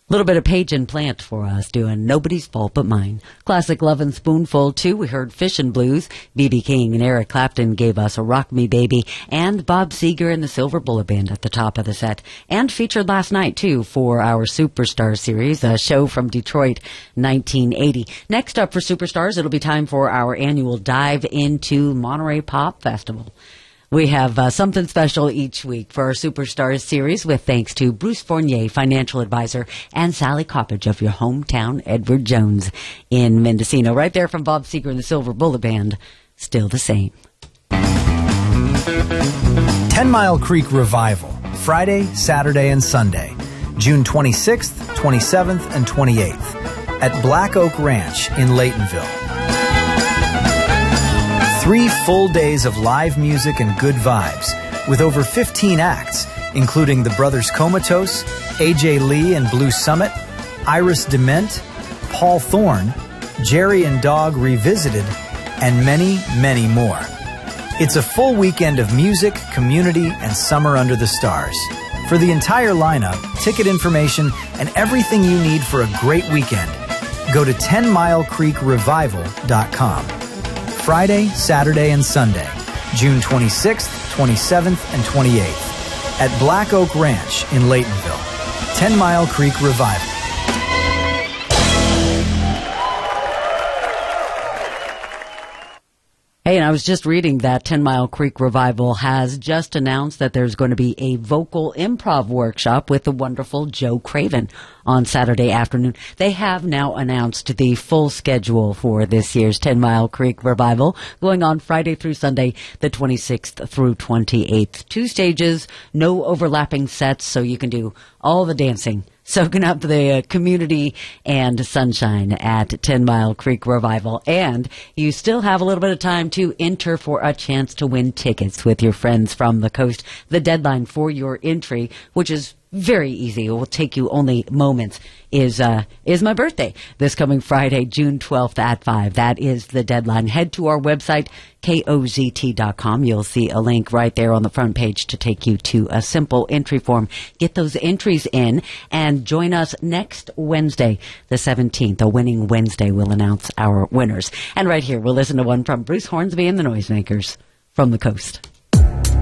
Little bit of Page and Plant for us, doing Nobody's Fault But Mine. Classic Lovin' Spoonful, too. We heard Fishin' Blues. B.B. King and Eric Clapton gave us a Rock Me Baby. And Bob Seger and the Silver Bullet Band at the top of the set. And featured last night, too, for our Superstar series, a show from Detroit, 1980. Next up for Superstars, it'll be time for our annual dive into Monterey Pop Festival. We have something special each week for our Superstars series with thanks to Bruce Fournier, financial advisor, and Sally Coppage of your hometown Edward Jones in Mendocino. Right there from Bob Seger and the Silver Bullet Band, Still the Same. 10 Mile Creek Revival, Friday, Saturday, and Sunday, June 26th, 27th, and 28th at Black Oak Ranch in Laytonville. 3 full days of live music and good vibes, with over 15 acts, including the Brothers Comatose, AJ Lee and Blue Summit, Iris Dement, Paul Thorne, Jerry and Dog Revisited, and many, many more. It's a full weekend of music, community, and summer under the stars. For the entire lineup, ticket information, and everything you need for a great weekend, go to 10milecreekrevival.com. Friday, Saturday, and Sunday, June 26th, 27th, and 28th at Black Oak Ranch in Laytonville. 10 Mile Creek Revival. Hey, and I was just reading that 10 Mile Creek Revival has just announced that there's going to be a vocal improv workshop with the wonderful Joe Craven on Saturday afternoon. They have now announced the full schedule for this year's 10 Mile Creek Revival, going on Friday through Sunday, the 26th through 28th. 2 stages, no overlapping sets, so you can do all the dancing, soaking up the community and sunshine at 10 Mile Creek Revival. And you still have a little bit of time to enter for a chance to win tickets with your friends from the coast. The deadline for your entry, which is very easy, it will take you only moments, is my birthday this coming Friday, June 12th at 5. That is the deadline. Head to our website, KOZT.com. You'll see a link right there on the front page to take you to a simple entry form. Get those entries in and join us next Wednesday, the 17th. A winning Wednesday will announce our winners. And right here, we'll listen to one from Bruce Hornsby and the Noisemakers from the coast.